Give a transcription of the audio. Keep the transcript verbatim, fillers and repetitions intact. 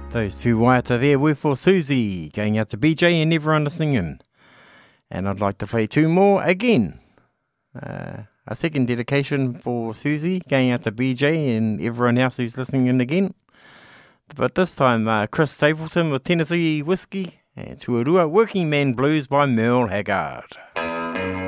Those two waiata there were for Susie, going out to B J and everyone listening in. And I'd like to play two more again. Uh, a second dedication for Susie, going out to B J and everyone else who's listening in again. But this time, uh, Chris Stapleton with Tennessee Whiskey and Tuarua Working Man Blues by Merle Haggard.